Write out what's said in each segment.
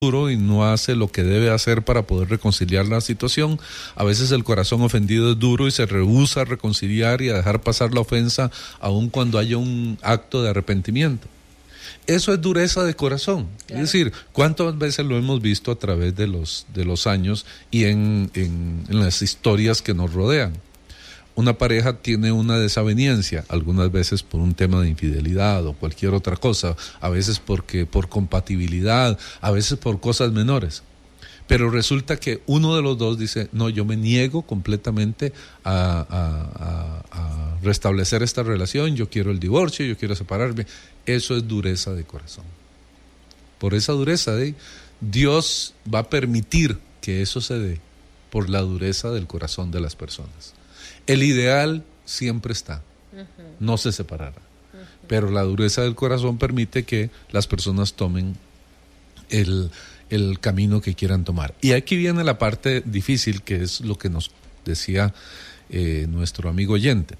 duro y no hace lo que debe hacer para poder reconciliar la situación. A veces el corazón ofendido es duro y se rehúsa a reconciliar y a dejar pasar la ofensa aun cuando haya un acto de arrepentimiento. Eso es dureza de corazón. Claro. Es decir, ¿cuántas veces lo hemos visto a través de los años y en las historias que nos rodean? Una pareja tiene una desaveniencia, algunas veces por un tema de infidelidad o cualquier otra cosa, a veces por compatibilidad, a veces por cosas menores. Pero resulta que uno de los dos dice, no, yo me niego completamente a restablecer esta relación, yo quiero el divorcio, yo quiero separarme. Eso es dureza de corazón. Por esa dureza, Dios va a permitir que eso se dé por la dureza del corazón de las personas. El ideal siempre está, no se separará, pero la dureza del corazón permite que las personas tomen el camino que quieran tomar. Y aquí viene la parte difícil, que es lo que nos decía nuestro amigo oyente.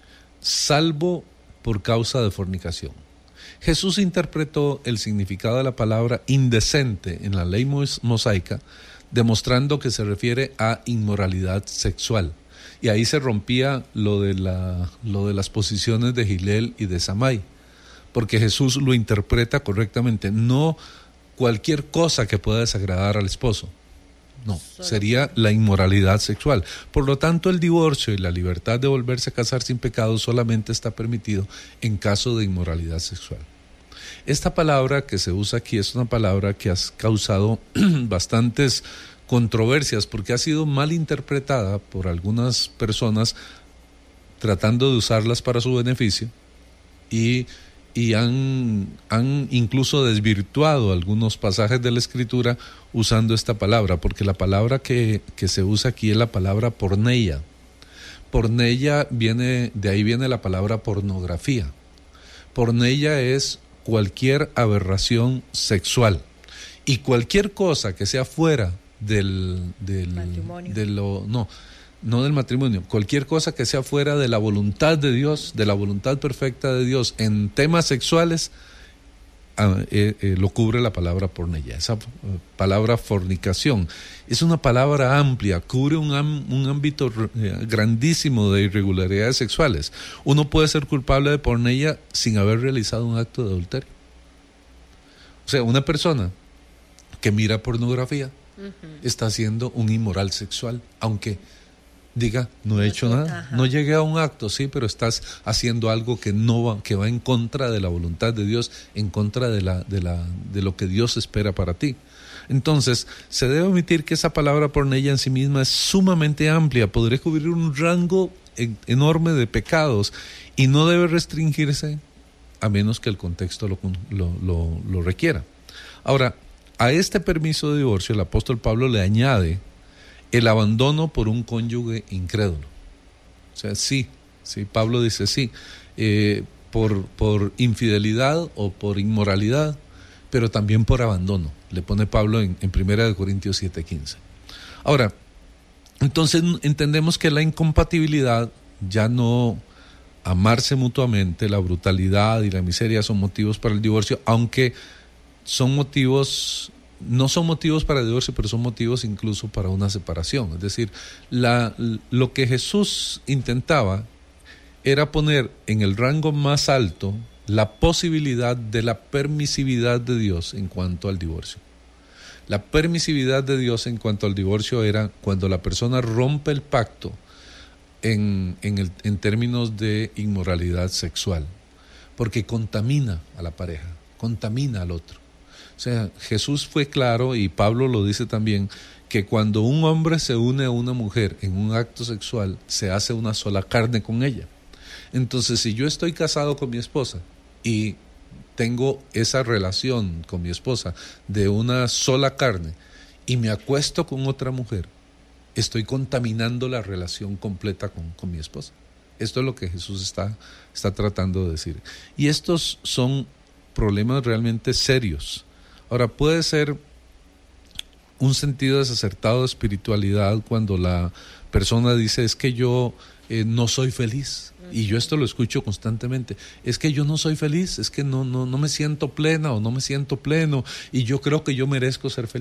Salvo por causa de fornicación. Jesús interpretó el significado de la palabra indecente en la ley mosaica, demostrando que se refiere a inmoralidad sexual. Y ahí se rompía lo de las posiciones de Gilel y de Samai, porque Jesús lo interpreta correctamente, no cualquier cosa que pueda desagradar al esposo, no, sería la inmoralidad sexual. Por lo tanto, el divorcio y la libertad de volverse a casar sin pecado solamente está permitido en caso de inmoralidad sexual. Esta palabra que se usa aquí es una palabra que ha causado bastantes controversias porque ha sido mal interpretada por algunas personas tratando de usarlas para su beneficio y han incluso desvirtuado algunos pasajes de la Escritura usando esta palabra, porque la palabra que se usa aquí es la palabra porneia. Porneia de ahí viene la palabra pornografía. Porneia es cualquier aberración sexual y cualquier cosa que sea fuera del matrimonio. No del matrimonio, cualquier cosa que sea fuera de la voluntad de Dios, de la voluntad perfecta de Dios en temas sexuales, lo cubre la palabra porneia. Esa palabra fornicación es una palabra amplia, cubre un ámbito grandísimo de irregularidades sexuales. Uno puede ser culpable de porneia sin haber realizado un acto de adulterio. O sea, una persona que mira pornografía está haciendo un inmoral sexual, aunque diga, no he hecho nada, no llegué a un acto, sí, pero estás haciendo algo que va en contra de la voluntad de Dios, en contra de lo que Dios espera para ti. Entonces, se debe omitir que esa palabra porneia en sí misma es sumamente amplia, podría cubrir un rango enorme de pecados y no debe restringirse a menos que el contexto lo requiera. Ahora, a este permiso de divorcio el apóstol Pablo le añade el abandono por un cónyuge incrédulo. O sea, sí, Pablo dice sí, por infidelidad o por inmoralidad, pero también por abandono. Le pone Pablo en 1 Corintios 7:15. Ahora, entonces entendemos que la incompatibilidad, ya no amarse mutuamente, la brutalidad y la miseria son motivos para el divorcio, aunque no son motivos para el divorcio, pero son motivos incluso para una separación. Es decir, lo que Jesús intentaba era poner en el rango más alto la posibilidad de la permisividad de Dios en cuanto al divorcio. La permisividad de Dios en cuanto al divorcio era cuando la persona rompe el pacto en términos de inmoralidad sexual, porque contamina a la pareja, contamina al otro. O sea, Jesús fue claro, y Pablo lo dice también, que cuando un hombre se une a una mujer en un acto sexual, se hace una sola carne con ella. Entonces, si yo estoy casado con mi esposa y tengo esa relación con mi esposa de una sola carne y me acuesto con otra mujer, estoy contaminando la relación completa con mi esposa. Esto es lo que Jesús está tratando de decir. Y estos son problemas realmente serios. Ahora, puede ser un sentido desacertado de espiritualidad cuando la persona dice, es que yo no soy feliz. Y yo esto lo escucho constantemente. Es que yo no soy feliz, es que no me siento plena o no me siento pleno y yo creo que yo merezco ser feliz.